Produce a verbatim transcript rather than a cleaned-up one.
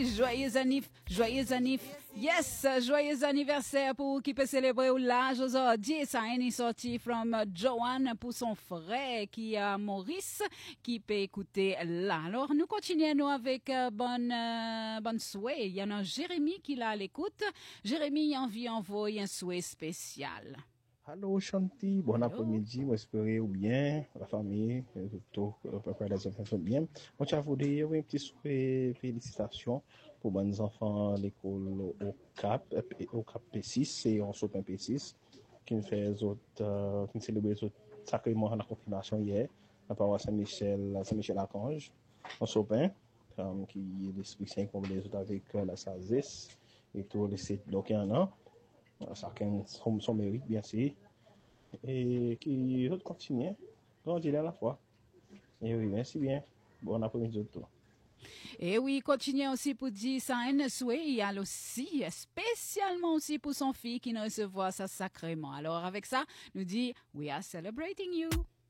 oui, joyeux anniv, joyeux anniv. Yes, joyeux anniversaire pour qui peut célébrer l'âge aujourd'hui. Ça est sorti from Joanne pour son frère qui a Maurice qui peut écouter là. Alors nous continuons avec euh, bonne euh, bonne souhait. Il y en a Jérémy qui l'a à l'écoute. Jérémy a envie d'envoyer un souhait spécial. Allô Chanty, bon Allô? après-midi, moi espérer ou bien, la famille, euh, tout, euh, papa et les enfants sont bien. Moi, je vous dire un petit souhait, félicitations pour mes enfants à l'école au Cap, euh, au Cap P six, et on saute un P six, qui nous fait les autres, euh, qui nous célèbre les autres sacrements à la confirmation hier, à paroisse Saint-Michel, Saint-Michel-Archange, en Sopin, um, qui est l'Esprit Saint comme les autres avec euh, la Sazès, et tous les sept bloqués en an. Chacun son, son mérite, bien sûr, et qui veut continuer, grandir à la fois. Et oui, merci bien. Bon après-midi à tous. Et oui, continuez aussi pour dire ça un souhait. Il y a aussi, spécialement aussi pour son fils qui ne recevoir ça sacrément. Alors avec ça, nous dit, we are celebrating you.